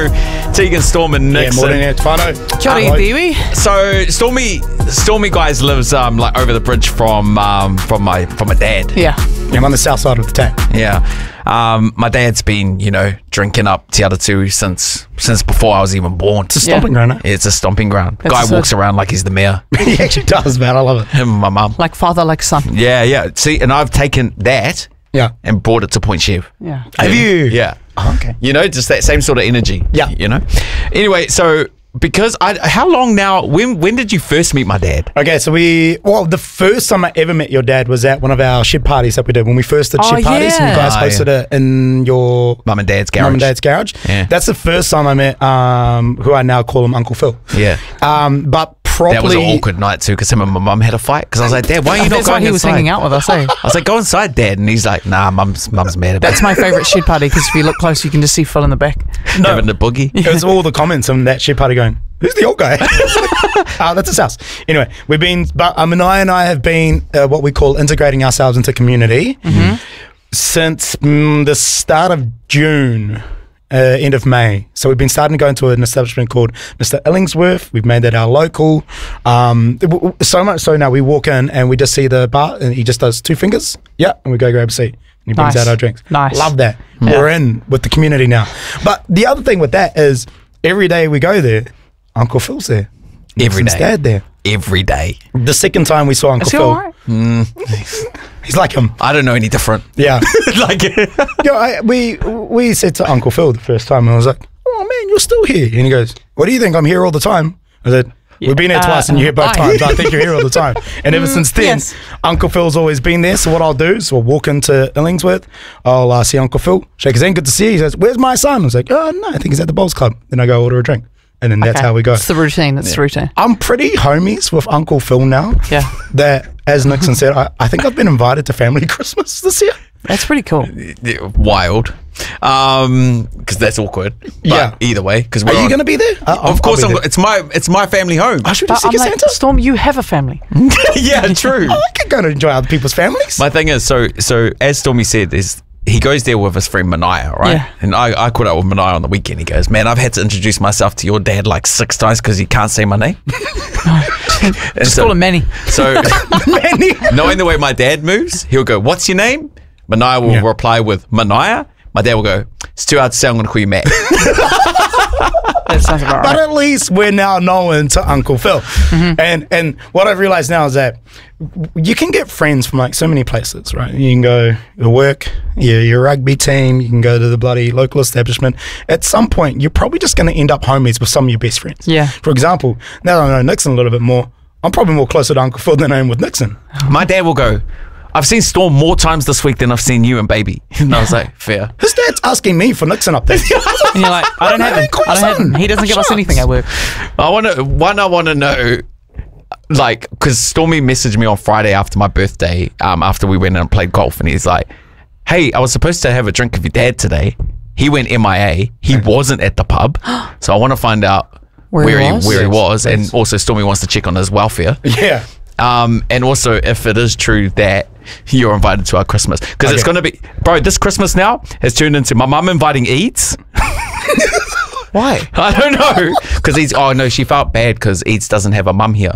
Tegan, Storm, and Nixon. morning, it's whānau. Kia ora, Iwi. So Stormy guys lives like over the bridge from my dad. Yeah. I'm on the south side of the tap. Yeah. My dad's been, drinking up Te Atatu since before I was even born. It's a stomping ground, eh? It's a stomping ground. That's Guy so- walks around like he's the mayor. He actually does, man. I love it. Him and my mum. Like father, like son. Yeah. See, and I've taken that Yeah. and brought it to Point Chev. Yeah. Have you? Yeah. Oh, okay. Just that same sort of energy. Yeah. Anyway, so because how long now? When did you first meet my dad? Okay, so the first time I ever met your dad was at one of our shed parties that we did when we first did shed parties, and you guys Oh, hosted it in your Mum and dad's garage. mum and dad's garage. Yeah. That's the first time I met who I now call him Uncle Phil. Yeah. But properly, That was an awkward night too, because him and my mum had a fight. Because I was like, Dad, why are you not That's why going he was inside? hanging out with us, eh? I was like, go inside, Dad, and he's like, nah, mum's mad about That's my favourite shed party because if you look close, you can just see Phil in the back. having the boogie. it was all the comments on that shed party going, who's the old guy? That's his house. Anyway, Manai and I have been what we call integrating ourselves into community since the start of June. End of May. So we've been starting to go into an establishment called Mr. Illingsworth. We've made that our local. So much so now we walk in and we just see the bar and he just does 2 fingers. Yeah. And we go grab a seat. And he brings Nice. out our drinks. Nice. Love that. Yeah. We're in with the community now. But the other thing with that is every day we go there, Uncle Phil's there. Every Nixon's day. dad there. Every day. The second time we saw Uncle Is he Phil, alright? he's like him. I don't know any different. Yeah. Like, we said to Uncle Phil the first time, and I was like, "Oh man, you're still here." And he goes, "What do you think? I'm here all the time." I said, "We've been here twice, and you're here both aye. times. I think you're here all the time." And ever since then, yes. Uncle Phil's always been there. So what I'll do is we'll walk into Illingsworth. I'll see Uncle Phil, shake his hand, good to see you. He says, "Where's my son?" I was like, "Oh no, I think he's at the bowls club." Then I go order a drink, and then that's Okay. how we go. It's the routine. That's the routine. I'm pretty homies with Uncle Phil now. Yeah. That, as Nixon said, I think I've been invited to family Christmas this year. That's pretty cool. wild. Because that's awkward. But Yeah. either way, because Are you going to be there? Of course, it's my family home. I should have But I'm Secret like, Santa. Storm, you have a family. Yeah, true. I can go to enjoy other people's families. My thing is, so as Stormy said, is he goes there with his friend Manaya, right? Yeah. And I caught up with Manaya on the weekend. He goes, "Man, I've had to introduce myself to your dad like 6 times because he can't say my name." And Just so- call him Manny. So Manny. knowing the way my dad moves, he'll go, "What's your name?" Manaya will Yeah. reply with Manaya. My dad will go, "It's too hard to say, I'm going to call you Matt." That sounds about But right. at least we're now known to Uncle Phil. And what I've realized now is that you can get friends from like so many places, right? You can go to work, your rugby team, you can go to the bloody local establishment. At some point, you're probably just going to end up homies with some of your best friends. Yeah. For example, now that I know Nixon a little bit more, I'm probably more closer to Uncle Phil than I am with Nixon. My dad will go, "I've seen Storm more times this week than I've seen you and baby." And I was like, fair. His dad's asking me for Nixon updates. And you're like, I don't have him. I don't have him. He doesn't give us anything at work. I want to know, like, because Stormy messaged me on Friday after my birthday, after we went and played golf, and he's like, "Hey, I was supposed to have a drink with your dad today. He went MIA. He wasn't at the pub, so I want to find out Where he was? and also Stormy wants to check on his welfare." Yeah. And also if it is true that you're invited to our Christmas, because it's Okay. going to be, bro, this Christmas now has turned into my mum inviting Eads. Why? I don't know, because she felt bad because Eads doesn't have a mum here.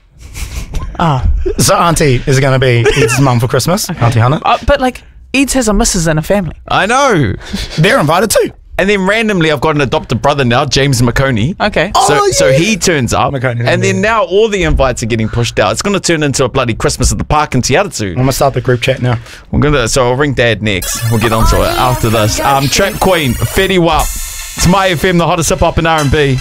So Auntie is going to be Ed's mum for Christmas, Auntie Hannah. But like, Eads has a missus and a family. I know. They're invited too. And then randomly I've got an adopted brother now, James McConey. Okay. So he turns up, McConey, and then yeah. now all the invites are getting pushed out. It's going to turn into a bloody Christmas at the park in Te Atatu. I'm going to start the group chat now. So I'll ring Dad next. We'll get onto it after this. Trap Queen, Fetty Wap. It's My FM, the hottest hip hop and R&B.